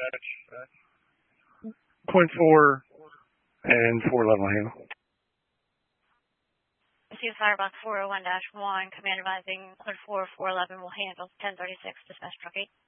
Point 4 and 411 will handle. Receive Firebox 401-1, command advising point 4, 411 will handle 1036, dispatch truck 8.